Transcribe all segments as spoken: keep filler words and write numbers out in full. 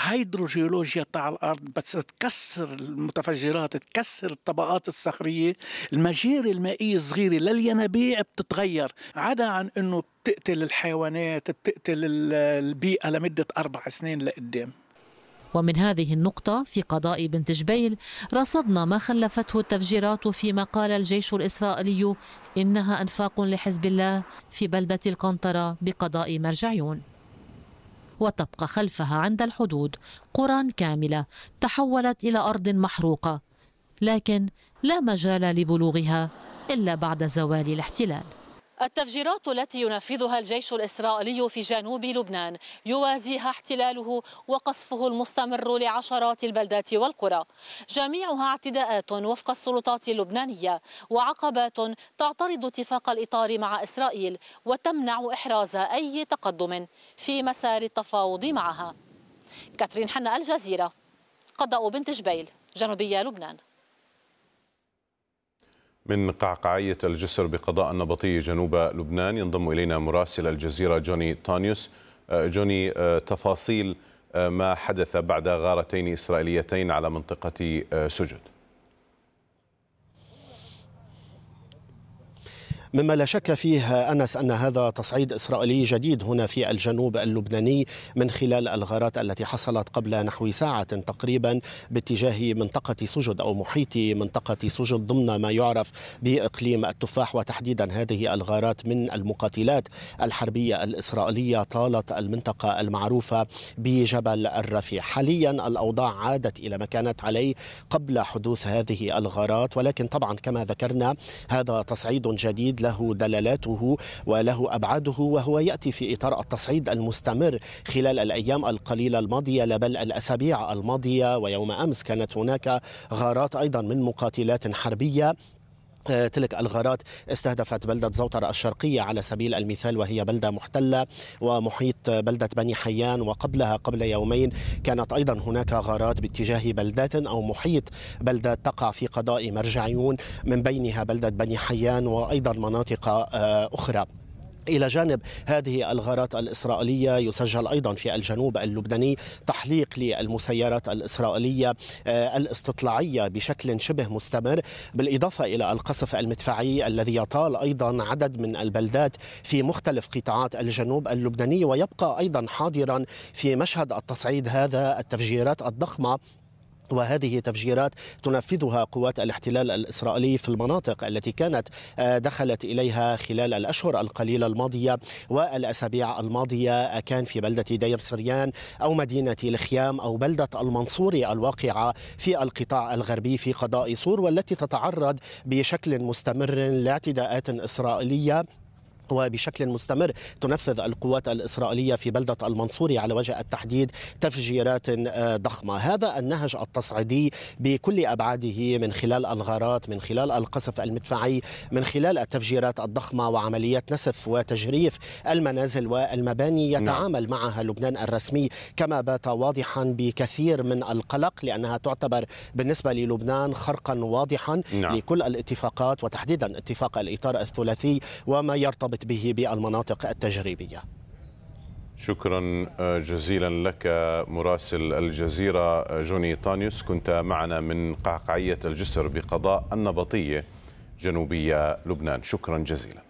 الهيدروجيولوجيا تاع الأرض بس تكسر المتفجرات، تكسر الطبقات الصخرية، المجاري المائية الصغيرة للينابيع بتتغير، عدا عن أنه بتقتل الحيوانات، بتقتل البيئة لمدة أربع سنين لقدام. ومن هذه النقطة في قضاء بنت جبيل رصدنا ما خلفته التفجيرات فيما قال الجيش الإسرائيلي إنها أنفاق لحزب الله في بلدة القنطرة بقضاء مرجعيون، وتبقى خلفها عند الحدود قرى كاملة تحولت إلى أرض محروقة، لكن لا مجال لبلوغها إلا بعد زوال الاحتلال. التفجيرات التي ينفذها الجيش الإسرائيلي في جنوب لبنان يوازيها احتلاله وقصفه المستمر لعشرات البلدات والقرى، جميعها اعتداءات وفق السلطات اللبنانية وعقبات تعترض اتفاق الإطار مع إسرائيل وتمنع إحراز أي تقدم في مسار التفاوض معها. كاترين حنا، الجزيرة، قضاء بنت جبيل، جنوبية لبنان. من قعقعية الجسر بقضاء النبطي جنوب لبنان ينضم إلينا مراسل الجزيرة جوني طانيوس. جوني، تفاصيل ما حدث بعد غارتين إسرائيليتين على منطقة سجد. مما لا شك فيه أنس أن هذا تصعيد إسرائيلي جديد هنا في الجنوب اللبناني من خلال الغارات التي حصلت قبل نحو ساعة تقريبا باتجاه منطقة سجد أو محيط منطقة سجد ضمن ما يعرف بإقليم التفاح، وتحديدا هذه الغارات من المقاتلات الحربية الإسرائيلية طالت المنطقة المعروفة بجبل الرفيع. حاليا الأوضاع عادت إلى ما كانت عليه قبل حدوث هذه الغارات، ولكن طبعا كما ذكرنا هذا تصعيد جديد له دلالاته وله أبعاده، وهو يأتي في إطار التصعيد المستمر خلال الأيام القليلة الماضية بل الأسابيع الماضية. ويوم أمس كانت هناك غارات أيضا من مقاتلات حربية. تلك الغارات استهدفت بلدة زوطر الشرقية على سبيل المثال، وهي بلدة محتلة، ومحيط بلدة بني حيان، وقبلها قبل يومين كانت أيضا هناك غارات باتجاه بلدات أو محيط بلدة تقع في قضاء مرجعيون، من بينها بلدة بني حيان وأيضا مناطق أخرى. إلى جانب هذه الغارات الإسرائيلية يسجل أيضا في الجنوب اللبناني تحليق للمسيرات الإسرائيلية الاستطلاعية بشكل شبه مستمر، بالإضافة إلى القصف المدفعي الذي يطال أيضا عدد من البلدات في مختلف قطاعات الجنوب اللبناني. ويبقى أيضا حاضرا في مشهد التصعيد هذا التفجيرات الضخمة، وهذه تفجيرات تنفذها قوات الاحتلال الإسرائيلي في المناطق التي كانت دخلت إليها خلال الأشهر القليلة الماضية والأسابيع الماضية، كان في بلدة دير سريان أو مدينة الخيام أو بلدة المنصوري الواقعة في القطاع الغربي في قضاء سور، والتي تتعرض بشكل مستمر لاعتداءات إسرائيلية. وبشكل مستمر تنفذ القوات الإسرائيلية في بلدة المنصوري على وجه التحديد تفجيرات ضخمة. هذا النهج التصعيدي بكل أبعاده، من خلال الغارات، من خلال القصف المدفعي، من خلال التفجيرات الضخمة وعمليات نسف وتجريف المنازل والمباني، يتعامل معها لبنان الرسمي كما بات واضحا بكثير من القلق، لأنها تعتبر بالنسبة للبنان خرقا واضحا نعم. لكل الاتفاقات، وتحديدا اتفاق الإطار الثلاثي وما يرتبط به بالمناطق التجريبية. شكرا جزيلا لك مراسل الجزيرة جوني طانيوس، كنت معنا من قعقعية الجسر بقضاء النبطية جنوبية لبنان. شكرا جزيلا.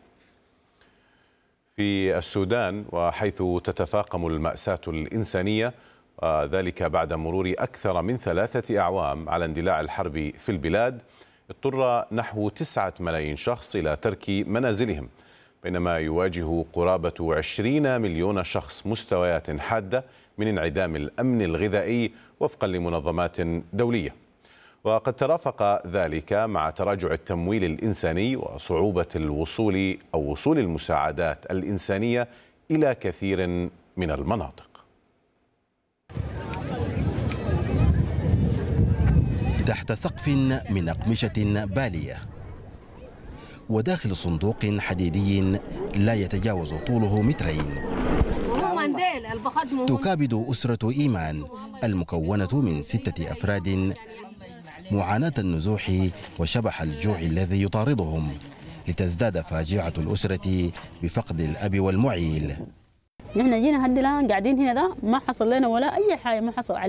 في السودان، وحيث تتفاقم المأساة الإنسانية، وذلك بعد مرور أكثر من ثلاثة أعوام على اندلاع الحرب في البلاد، اضطر نحو تسعة ملايين شخص إلى ترك منازلهم، بينما يواجه قرابة عشرين مليون شخص مستويات حادة من انعدام الأمن الغذائي وفقا لمنظمات دولية. وقد ترافق ذلك مع تراجع التمويل الإنساني وصعوبة الوصول أو وصول المساعدات الإنسانية إلى كثير من المناطق. تحت سقف من أقمشة بالية وداخل صندوق حديدي لا يتجاوز طوله مترين، تكابد أسرة إيمان المكونة من ستة أفراد معاناة النزوح وشبح الجوع الذي يطاردهم، لتزداد فاجعة الأسرة بفقد الأب والمعيل. نحن جينا هدي الآن قاعدين هنا، ده ما حصل لنا ولا أي حاجة، ما حصل علينا.